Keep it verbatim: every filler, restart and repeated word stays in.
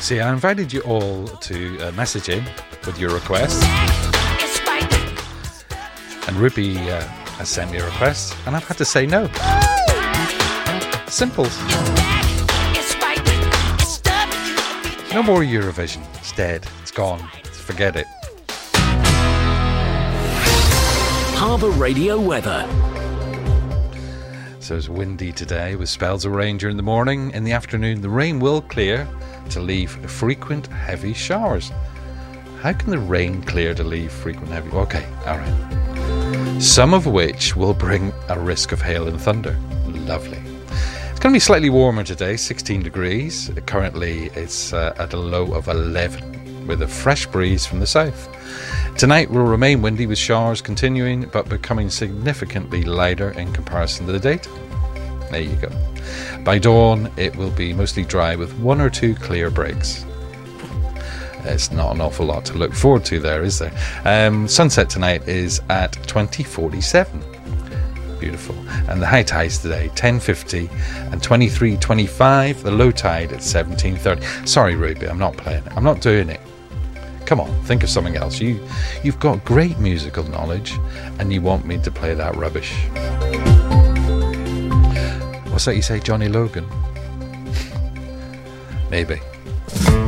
See, I invited you all to uh, message in with your requests. And Ruby uh, has sent me a request, and I've had to say no. Simple. No more Eurovision. It's dead. It's gone. Forget it. Harbour Radio weather. So it's windy today with spells of rain during the morning. In the afternoon, the rain will clear to leave frequent heavy showers. How can the rain clear to leave frequent heavy? Okay, all right. Some of which will bring a risk of hail and thunder. Lovely. It's going to be slightly warmer today, sixteen degrees. Currently, it's uh, at a low of eleven with a fresh breeze from the south. Tonight will remain windy with showers continuing but becoming significantly lighter in comparison to the daytime. There you go. By dawn, it will be mostly dry with one or two clear breaks. It's not an awful lot to look forward to there, is there? Um, sunset tonight is at twenty forty-seven. Beautiful. And the high tides today, ten fifty and twenty-three twenty-five. The low tide at seventeen thirty. Sorry, Ruby, I'm not playing it. I'm not doing it. Come on, think of something else. You, you've got great musical knowledge and you want me to play that rubbish. What's that you say, Johnny Logan? Maybe.